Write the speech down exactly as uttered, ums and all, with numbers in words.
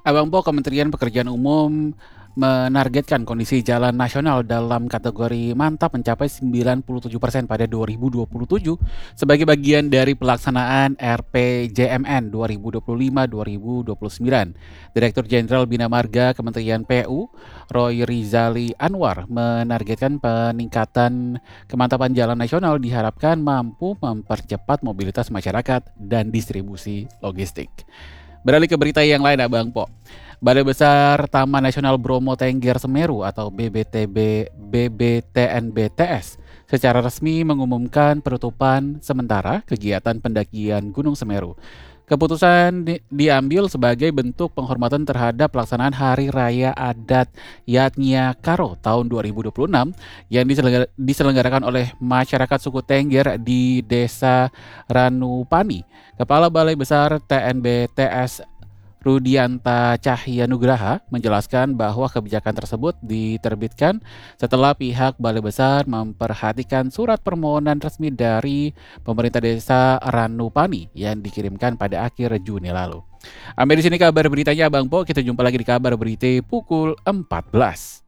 Abang Po, Kementerian Pekerjaan Umum menargetkan kondisi jalan nasional dalam kategori mantap mencapai sembilan puluh tujuh persen pada dua ribu dua puluh tujuh sebagai bagian dari pelaksanaan R P J M N dua ribu dua puluh lima dua ribu dua puluh sembilan. Direktur Jenderal Bina Marga Kementerian P U, Roy Rizali Anwar, menargetkan peningkatan kemantapan jalan nasional diharapkan mampu mempercepat mobilitas masyarakat dan distribusi logistik. Beralih ke berita yang lain, Abang Po. Balai Besar Taman Nasional Bromo Tengger Semeru atau B B T B B B T N B T S secara resmi mengumumkan penutupan sementara kegiatan pendakian Gunung Semeru. Keputusan di- diambil sebagai bentuk penghormatan terhadap pelaksanaan Hari Raya Adat Yatnya Karo tahun dua ribu dua puluh enam yang diselenggara- diselenggarakan oleh masyarakat suku Tengger di Desa Ranupani. Kepala Balai Besar T N B T S Rudianta Cahya Nugraha menjelaskan bahwa kebijakan tersebut diterbitkan setelah pihak Balai Besar memperhatikan surat permohonan resmi dari pemerintah desa Ranupani yang dikirimkan pada akhir Juni lalu. Sampai di sini kabar beritanya Bang Po, kita jumpa lagi di kabar berita pukul empat belas.